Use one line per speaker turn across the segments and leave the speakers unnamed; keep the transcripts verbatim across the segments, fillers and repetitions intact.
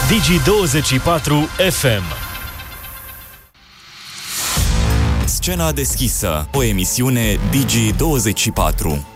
Digi douăzeci și patru F M.
Scena deschisă, o emisiune Digi douăzeci și patru.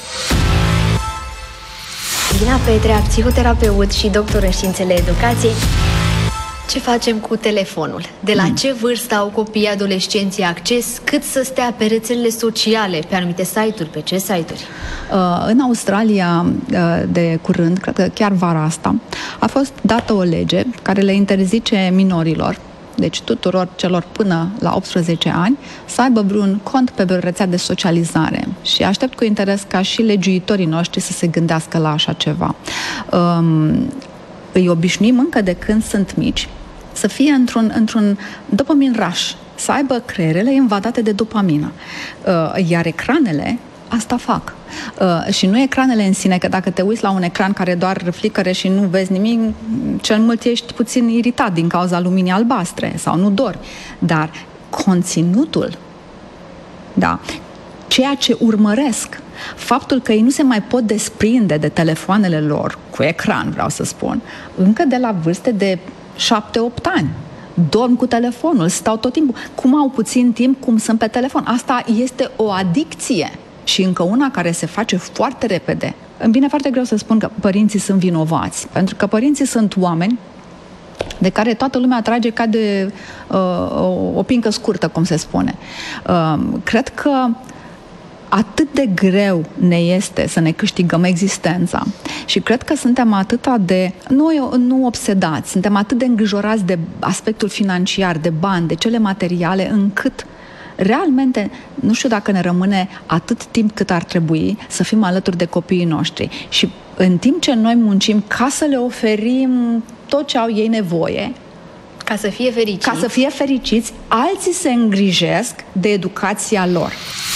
Dina Petrea, psihoterapeut și doctor în științele educației. Ce facem cu telefonul? De la mm. ce vârstă au copiii adolescenții acces? Cât să stea pe rețelele sociale, pe anumite site-uri? Pe ce site-uri?
Uh, în Australia, uh, de curând, cred că chiar vara asta, a fost dată o lege care le interzice minorilor, deci tuturor celor până la optsprezece ani, să aibă vreun cont pe o rețea de socializare. Și aștept cu interes ca și legiuitorii noștri să se gândească la așa ceva. Um, îi obișnuim încă de când sunt mici să fie într-un, într-un dopamine rush, să aibă creierele invadate de dopamină. Uh, iar ecranele asta fac. Uh, și nu ecranele în sine, că dacă te uiți la un ecran care doar flicăre și nu vezi nimic, cel mult ești puțin iritat din cauza luminii albastre sau nu dormi. Dar conținutul, da, ceea ce urmăresc, faptul că ei nu se mai pot desprinde de telefoanele lor cu ecran, vreau să spun, încă de la vârste de șapte opt ani. Dorm cu telefonul, stau tot timpul. Cum au puțin timp, cum sunt pe telefon. Asta este o adicție. Și încă una care se face foarte repede. Îmi vine foarte greu să spun că părinții sunt vinovați. Pentru că părinții sunt oameni de care toată lumea trage ca de uh, o, o pincă scurtă, cum se spune. Uh, cred că atât de greu ne este să ne câștigăm existența și cred că suntem atât de, nu, nu obsedați, suntem atât de îngrijorați de aspectul financiar, de bani, de cele materiale, încât realmente nu știu dacă ne rămâne atât timp cât ar trebui să fim alături de copiii noștri. Și în timp ce noi muncim ca să le oferim tot ce au ei nevoie,
ca să fie fericiți,
ca să fie fericiți, alții se îngrijesc de educația lor.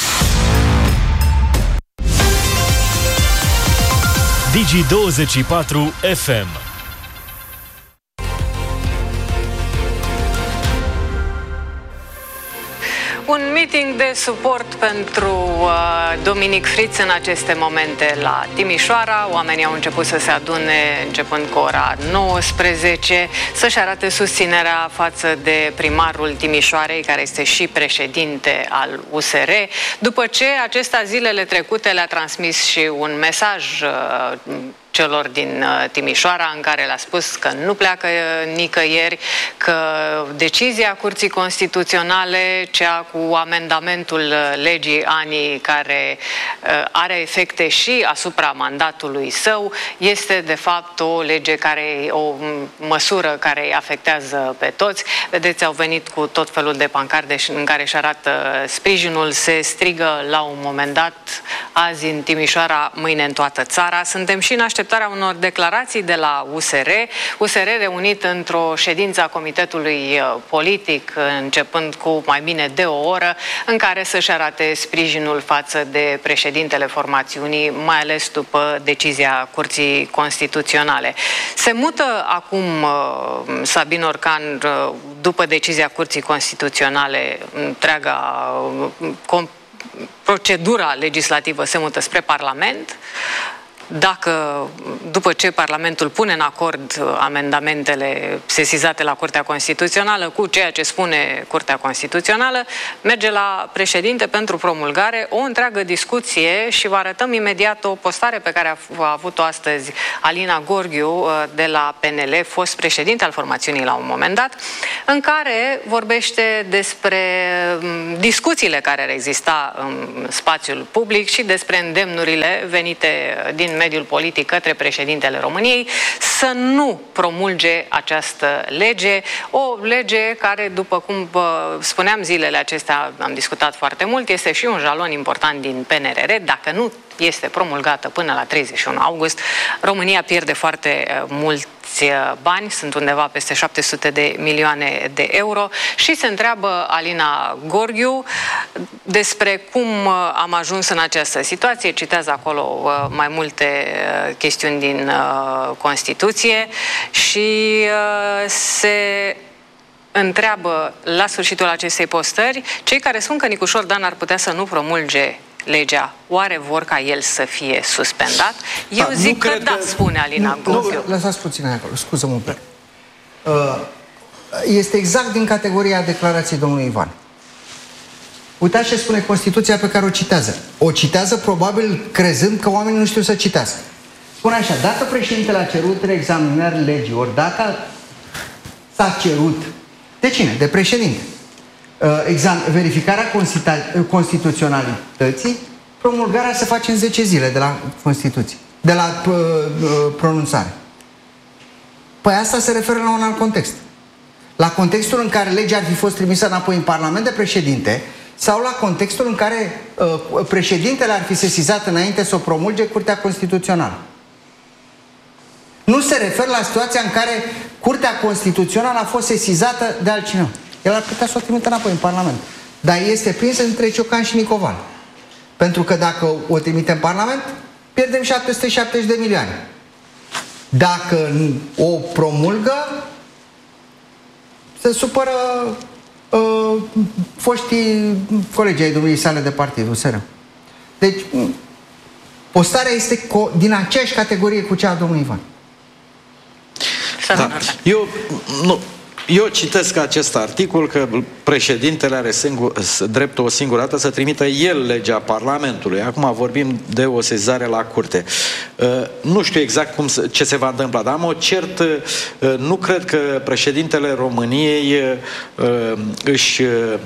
Digi douăzeci și patru F M.
Un meeting de suport pentru uh, Dominic Friț în aceste momente la Timișoara. Oamenii au început să se adune începând cu ora nouăsprezece, să-și arate susținerea față de primarul Timișoarei, care este și președinte al U S R, după ce acesta zilele trecute le-a transmis și un mesaj uh, celor din Timișoara, în care le-a spus că nu pleacă nicăieri, că decizia Curții Constituționale, cea cu amendamentul legii ANI, care are efecte și asupra mandatului său, este de fapt o lege care, o măsură care îi afectează pe toți. Vedeți, au venit cu tot felul de pancarde în care își arată sprijinul, se strigă la un moment dat, azi în Timișoara, mâine în toată țara. Suntem și în așteptarea unor declarații de la U S R, U S R reunit într-o ședință a Comitetului Politic, începând cu mai bine de o oră, în care să-și arate sprijinul față de președintele formațiunii, mai ales după decizia Curții Constituționale. Se mută acum Sabin Orcan, după decizia Curții Constituționale, întreaga procedura legislativă se mută spre Parlament. Dacă, după ce Parlamentul pune în acord amendamentele sesizate la Curtea Constituțională cu ceea ce spune Curtea Constituțională, merge la președinte pentru promulgare, o întreagă discuție, și vă arătăm imediat o postare pe care a avut-o astăzi Alina Gorghiu de la P N L, fost președinte al formațiunii la un moment dat, în care vorbește despre discuțiile care ar exista în spațiul public și despre îndemnurile venite din mediul politic către președintele României să nu promulge această lege, o lege care, după cum spuneam zilele acestea, am discutat foarte mult, este și un jalon important din P N R R. Dacă nu este promulgată până la treizeci și unu august, România pierde foarte mulți bani, sunt undeva peste șapte sute de milioane de euro, și se întreabă Alina Gorghiu despre cum am ajuns în această situație. Citează acolo mai multe chestiuni din Constituție și se întreabă la sfârșitul acestei postări: cei care spun că Nicușor Dan ar putea să nu promulge legea, oare vor ca el să fie suspendat? Eu da, zic că da, că... spune Alina Gorghiu.
Nu, lăsați puțin acolo, scuză-mă un pic. este exact din categoria declarației domnului Ivan. Uitați ce spune Constituția pe care o citează. O citează probabil crezând că oamenii nu știu să citească. Spune așa, dacă președintele a cerut reexaminări legii, ori dacă s-a cerut, de cine? De președinte. Exam, verificarea constituționalității, promulgarea se face în zece zile de la Constituție, de la uh, uh, pronunțare. Păi asta se referă la un alt context. La contextul în care legea ar fi fost trimisă înapoi în Parlament de președinte sau la contextul în care uh, președintele ar fi sesizat înainte să o promulge Curtea Constituțională. Nu se referă la situația în care Curtea Constituțională a fost sesizată de altcineva. El ar putea să o trimită înapoi în Parlament. Dar este prins între Ciocan și Nicoval. Pentru că dacă o trimite în Parlament, pierdem șapte sute șaptezeci de milioane. Dacă o promulgă, se supără uh, foștii colegi ai domniei sale de partid, U S R. Deci, postarea este din aceeași categorie cu cea a domnului Ivan.
Da. Eu, nu, eu citesc acest articol că președintele are singur, dreptul o singură dată să trimită el legea Parlamentului. Acum vorbim de o sesizare la curte. Uh, nu știu exact cum, ce se va întâmpla, dar mă cert, uh, nu cred că președintele României uh, își... Uh,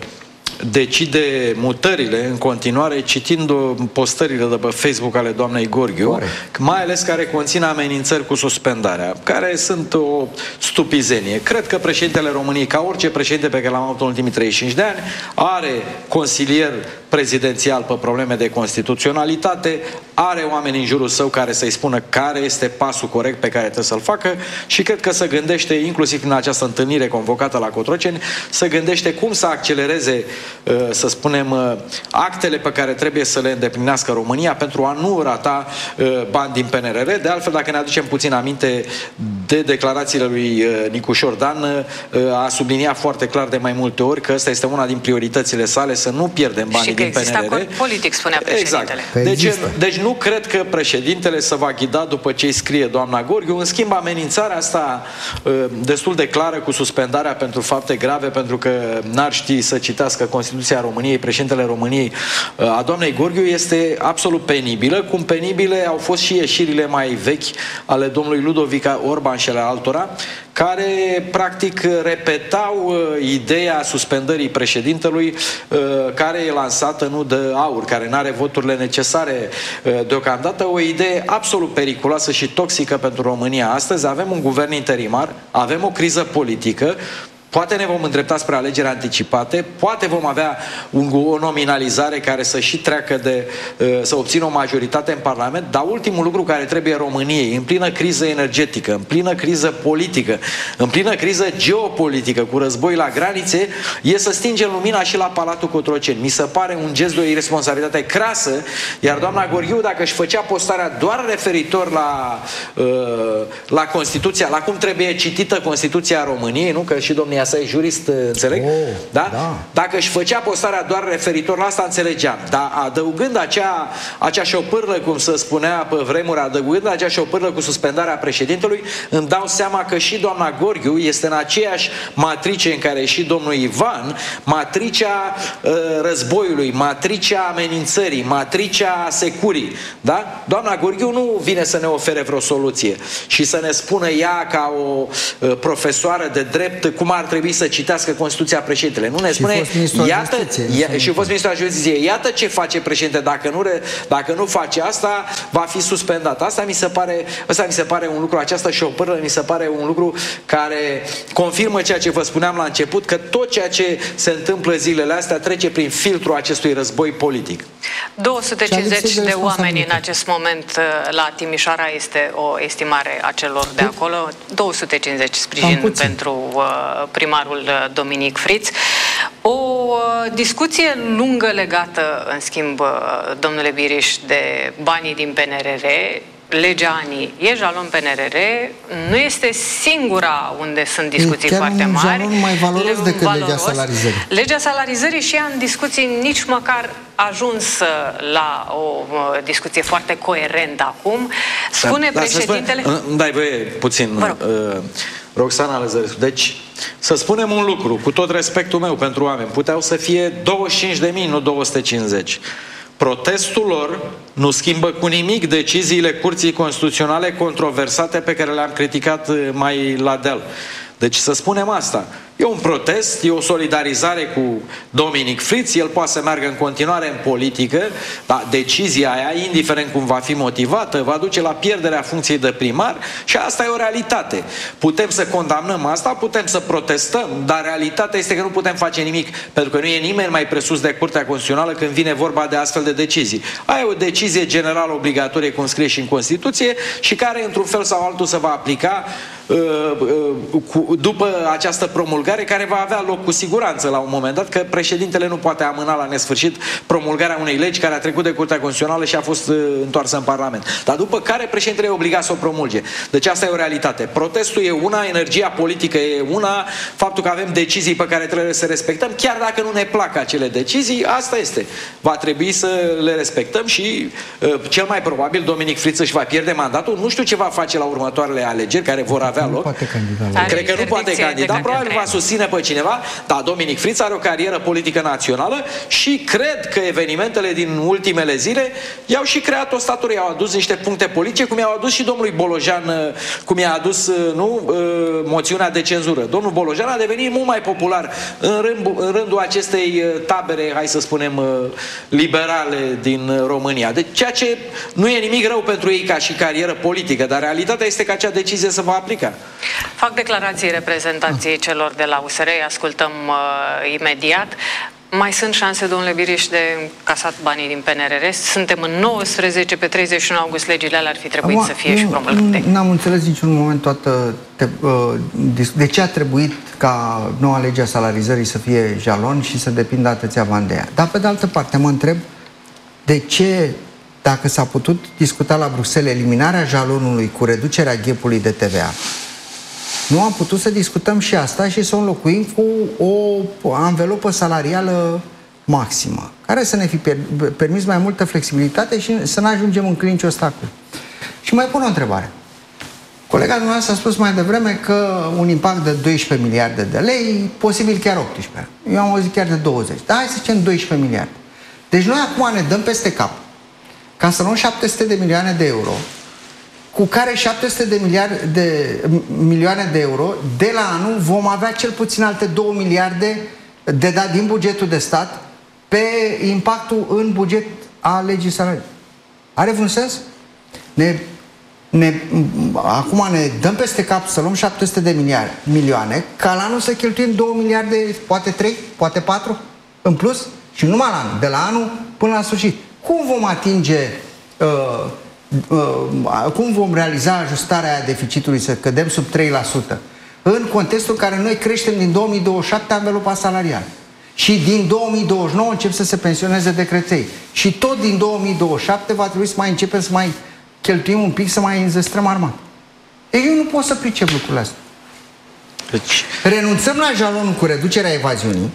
decide mutările în continuare citind postările de pe Facebook ale doamnei Gorghiu, Oare? mai ales care conțin amenințări cu suspendarea, care sunt o stupizenie. Cred că președintele României, ca orice președinte pe care l-am avut în ultimii treizeci și cinci de ani, are consilier prezidențial pe probleme de constituționalitate, are oameni în jurul său care să-i spună care este pasul corect pe care trebuie să-l facă și cred că se gândește, inclusiv în această întâlnire convocată la Cotroceni, se gândește cum să accelereze, să spunem, actele pe care trebuie să le îndeplinească România pentru a nu rata bani din P N R R. De altfel, dacă ne aducem puțin aminte de declarațiile lui Nicu Șordan, a subliniat foarte clar de mai multe ori că ăsta este una din prioritățile sale, să nu pierdem banii din P N R R. Și că există acord politic, spunea președintele. Exact. Deci, deci nu cred că președintele se va ghida după ce îi scrie doamna Gorghiu. În schimb, amenințarea asta destul de clară cu suspendarea pentru fapte grave, pentru că n-ar ști să citească Constituția României, președintele României, a doamnei Gorghiu, este absolut penibilă, cum penibile au fost și ieșirile mai vechi ale domnului Ludovic Orban și ale altora, care practic repetau uh, ideea suspendării președintelui, uh, care e lansată nu de aur, care nu are voturile necesare uh, deocamdată, o idee absolut periculoasă și toxică pentru România. Astăzi avem un guvern interimar, avem o criză politică, poate ne vom îndrepta spre alegeri anticipate, poate vom avea un, o nominalizare care să și treacă de, să obțină o majoritate în Parlament, dar ultimul lucru care trebuie României, în plină criză energetică, în plină criză politică, în plină criză geopolitică, cu război la granițe, e să stingem lumina și la Palatul Cotroceni. Mi se pare un gest de o irresponsabilitate crasă, iar doamna Gorghiu, dacă își făcea postarea doar referitor la, la Constituția, la cum trebuie citită Constituția României, nu? Că și domnia sa e jurist, înțeleg? Oh, da? Da. Dacă își făcea postarea doar referitor la asta, înțelegeam. Dar adăugând acea, acea șopârlă, cum se spunea pe vremuri, adăugând acea șopârlă cu suspendarea președintelui, îmi dau seama că și doamna Gorghiu este în aceeași matrice în care e și domnul Ivan, matricea uh, războiului, matricea amenințării, matricea securii. Da? Doamna Gorghiu nu vine să ne ofere vreo soluție și să ne spună ea ca o uh, profesoară de drept cum ar trebui să citească Constituția președintele. Nu ne spune, iată, ia, și fost ministrul al Justiției, iată ce face președinte, dacă nu, re, dacă nu face asta, va fi suspendat. Asta mi se pare, asta mi se pare un lucru, această șopârlă mi se pare un lucru care confirmă ceea ce vă spuneam la început, că tot ceea ce se întâmplă zilele astea trece prin filtrul acestui război politic.
două sute cincizeci de oameni în acest moment la Timișoara este o estimare a celor de acolo. două sute cincizeci sprijin pentru uh, primarul Dominic Friț. O discuție lungă legată, în schimb, domnule Biriș, de banii din P N R R. Legea ANI e jalon P N R R, nu este singura unde sunt discuții
chiar
foarte mari.
Chiar un mai valoros decât valoros. legea salarizării.
Legea salarizării și ea în discuții nici măcar ajuns la o discuție foarte coerentă acum. Spune da, președintele...
Da, dai voie puțin... Roxana Lăzărescu. Deci, să spunem un lucru, cu tot respectul meu pentru oameni, puteau să fie douăzeci și cinci de mii, nu două sute cincizeci. Protestul lor nu schimbă cu nimic deciziile Curții Constituționale controversate pe care le-am criticat mai la deal. Deci să spunem asta. E un protest, e o solidarizare cu Dominic Fritz, el poate să meargă în continuare în politică, dar decizia aia, indiferent cum va fi motivată, va duce la pierderea funcției de primar și asta e o realitate. Putem să condamnăm asta, putem să protestăm, dar realitatea este că nu putem face nimic, pentru că nu e nimeni mai presus de Curtea Constituțională când vine vorba de astfel de decizii. Aia e o decizie generală obligatorie, cum scrie și în Constituție, și care, într-un fel sau altul, se va aplica uh, uh, cu, după această promulgare, care va avea loc cu siguranță la un moment dat, că președintele nu poate amâna la nesfârșit promulgarea unei legi care a trecut de Curtea Constituțională și a fost uh, întoarsă în Parlament. Dar după care președintele e obligat să o promulge. Deci asta e o realitate. Protestul e una, energia politică e una, faptul că avem decizii pe care trebuie să respectăm, chiar dacă nu ne plac acele decizii, asta este. Va trebui să le respectăm și uh, cel mai probabil Dominic Fritz își va pierde mandatul. Nu știu ce va face la următoarele alegeri care vor avea loc.
Poate candida.
Cred că nu poate candida, probabil va susține pe cineva, dar Dominic Fritz are o carieră politică națională și cred că evenimentele din ultimele zile i-au și creat o statură, i-au adus niște puncte politice, cum i-au adus și domnului Bolojan, cum i-a adus, nu, moțiunea de cenzură. Domnul Bolojan a devenit mult mai popular în rândul, în rândul acestei tabere, hai să spunem, liberale din România. Deci ceea ce nu e nimic rău pentru ei ca și carieră politică, dar realitatea este că acea decizie se va aplica.
Fac declarații reprezentanții celor de la U S R, ascultăm uh, imediat. Mai sunt șanse, domnule Biriș, de casat banii din P N R R? Suntem în nouăsprezece, pe treizeci și unu august legile alea ar fi trebuit Ama, să fie nu, și promulgate.
N-am înțeles niciun moment toată te, uh, de ce a trebuit ca noua lege a salarizării să fie jalon și să depindă atâția bani de ea. Dar pe de altă parte mă întreb de ce, dacă s-a putut discuta la Bruxelles eliminarea jalonului cu reducerea ghepului de T V A, nu am putut să discutăm și asta și să o înlocuim cu o anvelopă salarială maximă, care să ne fi permis mai multă flexibilitate și să nu ajungem în clinci obstacole. Și mai pun o întrebare. Colega dumneavoastră a spus mai devreme că un impact de doisprezece miliarde de lei, posibil chiar optsprezece. Eu am auzit chiar de douăzeci. Dar hai să zicem doisprezece miliarde. Deci noi acum ne dăm peste cap ca să luăm șapte sute de milioane de euro, cu care șapte sute de, miliarde de milioane de euro, de la anul vom avea cel puțin alte două miliarde de dat din bugetul de stat pe impactul în buget a legii salariului. Are vreun sens? Ne, ne, acum ne dăm peste cap să luăm șapte sute de miliarde, milioane, ca la anul să cheltuim două miliarde, poate trei, poate patru, în plus, și numai la anul, de la anul până la sfârșit. Cum vom atinge uh, Uh, cum vom realiza ajustarea aia deficitului să cădem sub trei la sută în contextul în care noi creștem din două mii douăzeci și șapte anvelopa salarială și din două mii douăzeci și nouă încep să se pensioneze decreței și tot din două mii douăzeci și șapte va trebui să mai începem să mai cheltuim un pic, să mai înzestrăm armata. Ei, eu nu pot să pricep lucrurile astea. Deci... renunțăm la jalonul cu reducerea evaziunii,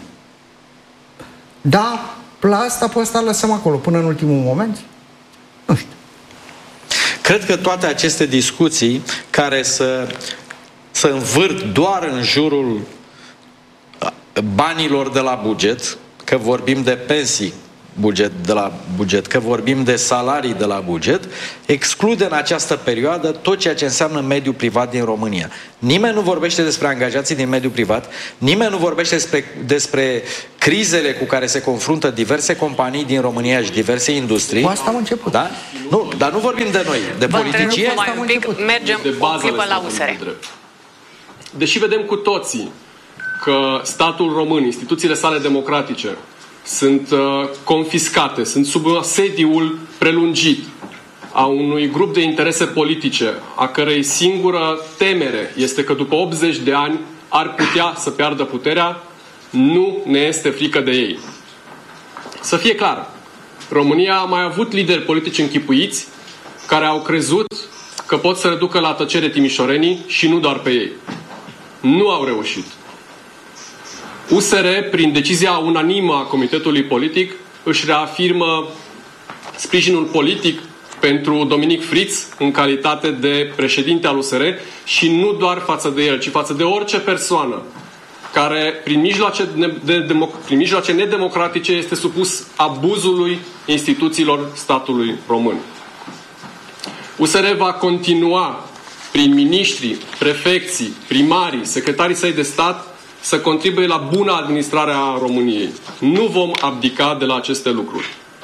dar la asta pe asta lăsăm acolo până în ultimul moment? Nu știu.
Cred că toate aceste discuții care să, să învârt doar în jurul banilor de la buget, că vorbim de pensii buget de la buget, că vorbim de salarii de la buget, exclude în această perioadă tot ceea ce înseamnă mediul privat din România. Nimeni nu vorbește despre angajații din mediul privat, nimeni nu vorbește despre, despre crizele cu care se confruntă diverse companii din România și diverse industrii.
Cu asta am început.
Da? Nu, dar nu vorbim de noi, de
Vă
politicieni.
mai un pic, mergem o clipă la U S R.
Deși vedem cu toții că statul român, instituțiile sale democratice, sunt uh, confiscate, sunt sub asediul prelungit a unui grup de interese politice, a cărei singură temere este că după optzeci de ani ar putea să piardă puterea, nu ne este frică de ei. Să fie clar, România a mai avut lideri politici închipuiți care au crezut că pot să reducă la tăcere timișorenii și nu doar pe ei. Nu au reușit. U S R, prin decizia unanimă a Comitetului Politic, își reafirmă sprijinul politic pentru Dominic Friț în calitate de președinte al U S R și nu doar față de el, ci față de orice persoană care prin mijloace, de, de, prin mijloace nedemocratice este supus abuzului instituțiilor statului român. U S R va continua prin miniștrii, prefecții, primarii, secretarii săi de stat să contribuie la bună administrare a României. Nu vom abdica de la aceste lucruri.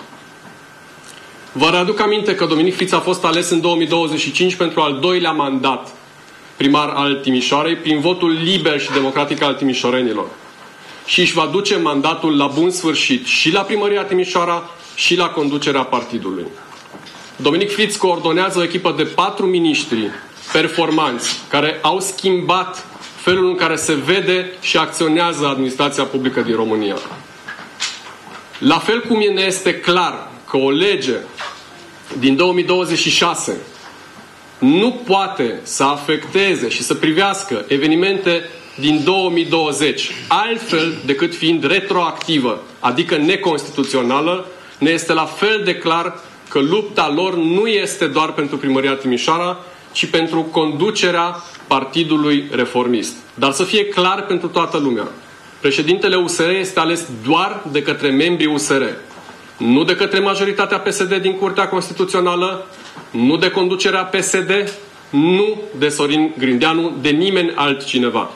Vă readuc aminte că Dominic Friț a fost ales în două mii douăzeci și cinci pentru al doilea mandat primar al Timișoarei prin votul liber și democratic al timișorenilor. Și își va duce mandatul la bun sfârșit și la primăria Timișoara și la conducerea partidului. Dominic Friț coordonează o echipă de patru miniștri performanți care au schimbat felul în care se vede și acționează administrația publică din România. La fel cum ne este clar că o lege din două mii douăzeci și șase nu poate să afecteze și să privească evenimente din două mii douăzeci, altfel decât fiind retroactivă, adică neconstituțională, ne este la fel de clar că lupta lor nu este doar pentru primăria Timișoara, ci pentru conducerea Partidului Reformist. Dar să fie clar pentru toată lumea. Președintele U S R este ales doar de către membrii U S R. Nu de către majoritatea P S D din Curtea Constituțională, nu de conducerea P S D, nu de Sorin Grindeanu, de nimeni altcineva.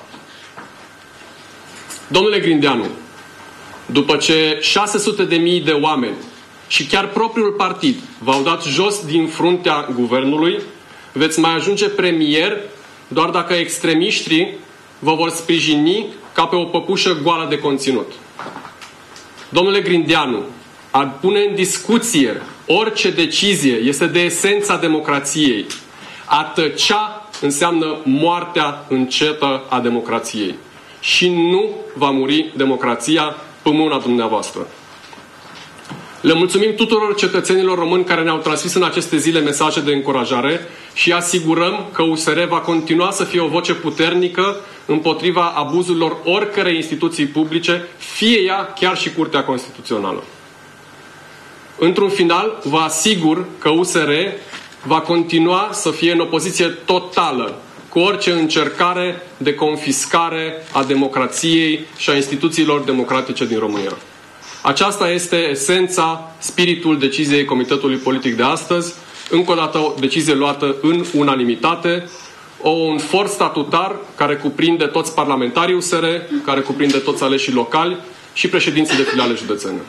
Domnule Grindeanu, după ce șase sute de mii de oameni și chiar propriul partid v-au dat jos din fruntea guvernului, veți mai ajunge premier doar dacă extremiștii vă vor sprijini ca pe o păpușă goală de conținut. Domnule Grindeanu, a pune în discuție orice decizie este de esența democrației. A tăcea înseamnă moartea încetă a democrației. Și nu va muri democrația pe mâna dumneavoastră. Le mulțumim tuturor cetățenilor români care ne-au transmis în aceste zile mesaje de încurajare și asigurăm că U S R va continua să fie o voce puternică împotriva abuzurilor oricărei instituții publice, fie ea chiar și Curtea Constituțională. Într-un final, vă asigur că U S R va continua să fie în opoziție totală cu orice încercare de confiscare a democrației și a instituțiilor democratice din România. Aceasta este esența, spiritul deciziei Comitetului Politic de astăzi, încă o dată o decizie luată în unanimitate, o, un for statutar care cuprinde toți parlamentarii U S R, care cuprinde toți aleșii locali și președinții de filiale județene.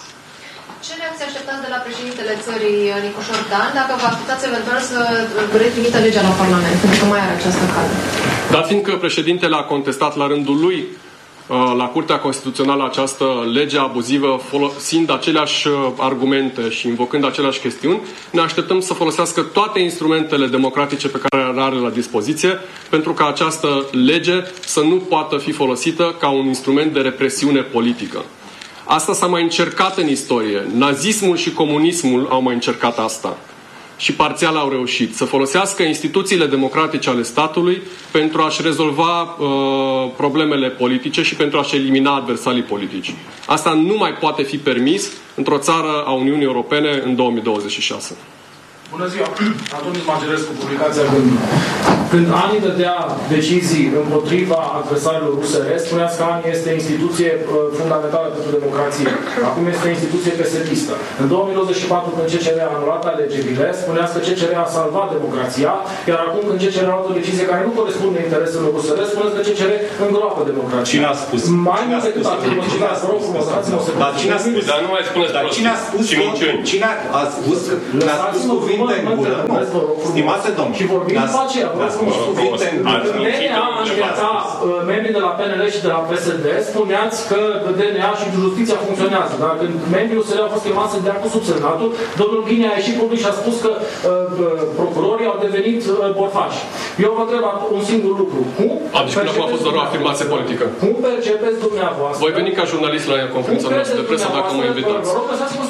Ce reacție așteptați de la președintele țării, Nicușor Dan, dacă vă așteptați eventual să retrimită legea la Parlament, pentru că mai are această cale?
Dar fiindcă președintele a contestat la rândul lui la Curtea Constituțională această lege abuzivă, folosind aceleași argumente și invocând aceleași chestiuni, ne așteptăm să folosească toate instrumentele democratice pe care le are la dispoziție, pentru ca această lege să nu poată fi folosită ca un instrument de represiune politică. Asta s-a mai încercat în istorie. Nazismul și comunismul au mai încercat asta. Și parțial au reușit să folosească instituțiile democratice ale statului pentru a-și rezolva uh, problemele politice și pentru a-și elimina adversarii politici. Asta nu mai poate fi permis într-o țară a Uniunii Europene în două mii douăzeci și șase.
Bună ziua! Antonis Mangerescu, publicația Gândul. Când ANI dădea decizii împotriva adversarilor U S R, spuneați că ANI este instituție uh, fundamentală pentru democrație. Acum este instituție pesedistă. În două mii douăzeci și patru, când C C R a anulat alegerile, spuneați că C C R a salvat democrația, iar acum când C C R a luat o decizie care nu corespunde intereselor U S R, spuneți că C C R îngroapă democrația.
Cine a spus?
Mai mult decât atât, vă spuneți, vă rog frumos, dați-mă o secundă.
Dar cine a spus?
Dar nu mai spuneți
Dar cine a spus? Cine a spus? Ne-a spus cuvinte în gură. Stimate domn,
și vorbim după aceea, vă rog frumos, cuvinte în gură. Când D N A ancheta membrii de la P N L și de la P S D, spuneați că D N A și justiția funcționează. Dar când membrii U S R au fost chemați să dea cu subsemnatul, domnul Ghini a ieșit public și a spus că procurorii au devenit borfași. Eu vă întreb un singur lucru. Cum
Adică nu a fost doar o afirmație politică.
Cum percepeți dumneavoastră?
Voi veni ca jurnalist la conferința noastră de presă dacă mă invitați.
Vă rog, lăsați-mă să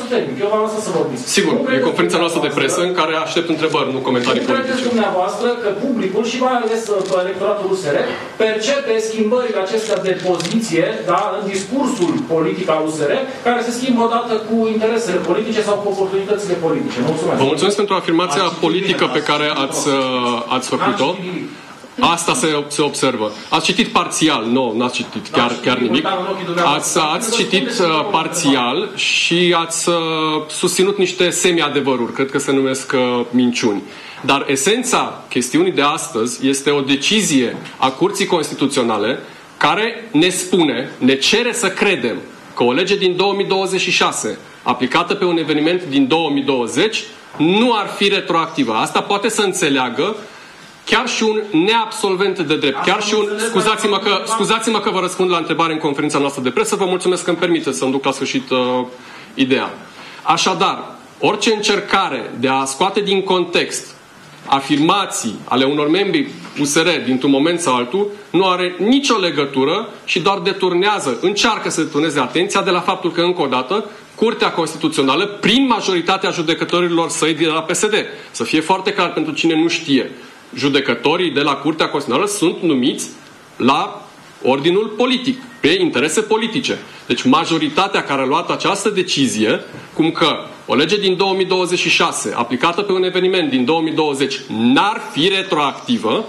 puternic. Eu v-am lăsat să vorbiți.
Sigur, e conferința noastră de presă în care aștept întrebări, nu comentarii politice.
Nu credeți dumneavoastră că publicul și mai ales electoratul U S R percepe schimbările acestea de poziție, da, în discursul politic al U S R, care se schimbă odată cu interesele politice sau cu oportunitățile politice? Mulțumesc.
Vă mulțumesc pentru afirmația politică pe care ați, ați făcut-o. Asta se, se observă. Ați citit parțial, nu, n-ați citit chiar, chiar nimic. Ați, ați citit uh, parțial și ați uh, susținut niște semi-adevăruri, cred că se numesc uh, minciuni. Dar esența chestiunii de astăzi este o decizie a Curții Constituționale care ne spune, ne cere să credem că o lege din două mii douăzeci și șase, aplicată pe un eveniment din două mii douăzeci, nu ar fi retroactivă. Asta poate să înțeleagă chiar și un neabsolvent de drept, chiar și un... Scuzați-mă că, scuzați-mă că vă răspund la întrebare în conferința noastră de presă, vă mulțumesc că îmi permite să-mi duc la sfârșit uh, ideea. Așadar, orice încercare de a scoate din context afirmații ale unor membri U S R dintr-un moment sau altul nu are nicio legătură și doar deturnează, încearcă să deturneze atenția de la faptul că, încă o dată, Curtea Constituțională, prin majoritatea judecătorilor săi de la P S D, să fie foarte clar pentru cine nu știe, judecătorii de la Curtea Constituțională sunt numiți la ordinul politic, pe interese politice. Deci majoritatea care a luat această decizie, cum că o lege din două mii douăzeci și șase, aplicată pe un eveniment din două mii douăzeci, n-ar fi retroactivă,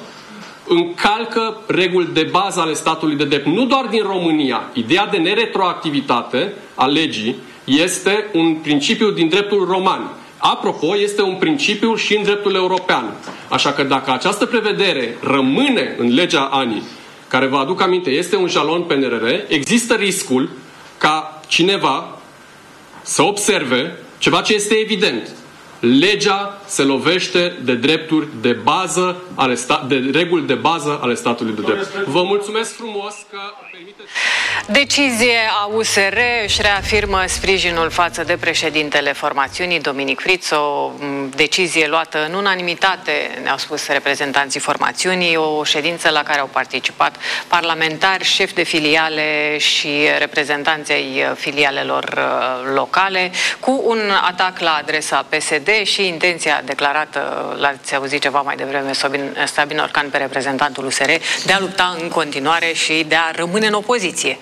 încalcă reguli de bază ale statului de drept. Nu doar din România. Ideea de neretroactivitate a legii este un principiu din dreptul roman. Apropo, este un principiu și în dreptul european. Așa că dacă această prevedere rămâne în legea A N I, care, vă aduc aminte, este un jalon P N R R, există riscul ca cineva să observe ceva ce este evident. Legea se lovește de drepturi de bază, ale sta- de reguli de bază ale statului de drept. Vă mulțumesc frumos că permiteți...
Decizie a U S R își reafirmă sprijinul față de președintele formațiunii, Dominic Friț, o decizie luată în unanimitate, ne-au spus reprezentanții formațiunii, o ședință la care au participat parlamentari, șefi de filiale și reprezentanții ai filialelor locale, cu un atac la adresa P S D și intenția declarată, l-ați auzit ceva mai devreme, Sabin Orcan, pe reprezentantul U S R, de a lupta în continuare și de a rămâne în opoziție.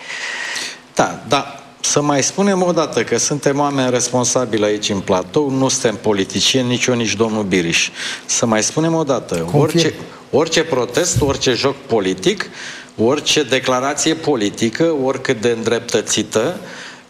Da, da. Să mai spunem o dată că suntem oameni responsabili aici în platou, nu suntem politicieni, nici eu, nici domnul Biriș. Să mai spunem o dată, orice, orice protest, orice joc politic, orice declarație politică, oricât de îndreptățită,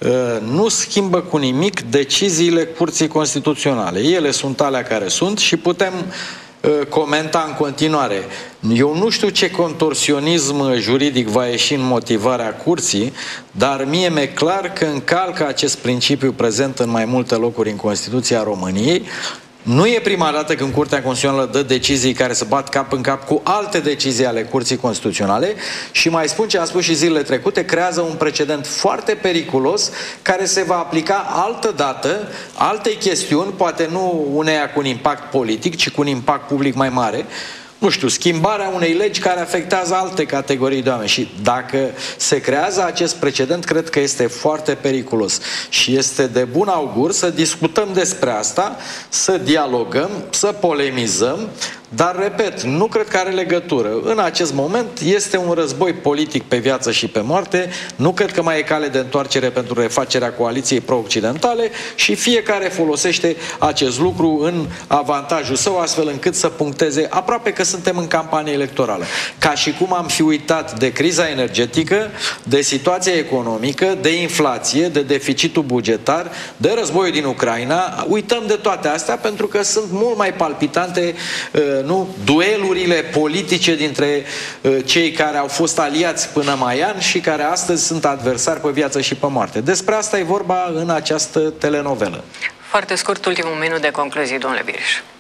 nu schimbă cu nimic deciziile Curții Constituționale. Ele sunt alea care sunt și putem comenta în continuare. Eu nu știu ce contorsionism juridic va ieși în motivarea curții, dar mie mi-e clar că încalcă acest principiu prezent în mai multe locuri în Constituția României. Nu e prima dată când Curtea Constituțională dă decizii care se bat cap în cap cu alte decizii ale Curții Constituționale și mai spun ce am spus și zilele trecute, creează un precedent foarte periculos care se va aplica altă dată, alte chestiuni, poate nu uneia cu un impact politic, ci cu un impact public mai mare. Nu știu, schimbarea unei legi care afectează alte categorii de oameni. Și dacă se creează acest precedent, cred că este foarte periculos. Și este de bun augur să discutăm despre asta, să dialogăm, să polemizăm, dar, repet, nu cred că are legătură. În acest moment este un război politic pe viață și pe moarte, nu cred că mai e cale de întoarcere pentru refacerea coaliției pro-occidentale și fiecare folosește acest lucru în avantajul său, astfel încât să puncteze, aproape că suntem în campanie electorală. Ca și cum am fi uitat de criza energetică, de situația economică, de inflație, de deficitul bugetar, de războiul din Ucraina, uităm de toate astea pentru că sunt mult mai palpitante nu? duelurile politice dintre uh, cei care au fost aliați până mai ani și care astăzi sunt adversari pe viață și pe moarte. Despre asta e vorba în această telenovelă.
Foarte scurt, ultimul minut de concluzii, domnule Biriș.